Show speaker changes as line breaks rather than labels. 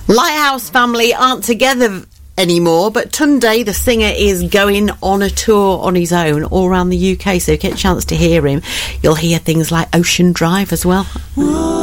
Lighthouse family aren't together anymore, but Tunde, the singer, is going on a tour on his own all around the UK, so if you get a chance to hear him, you'll hear things like Ocean Drive as well.